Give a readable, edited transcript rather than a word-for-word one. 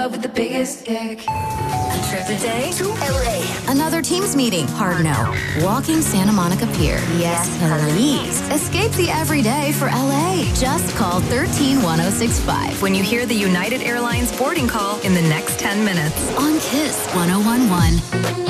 With the biggest kick. A trip a day to LA. Another Teams meeting. Hard no. Walking Santa Monica Pier. Yes, please. Escape the everyday for LA. Just call 131065 when you hear the United Airlines boarding call in the next 10 minutes. On KISS 1011.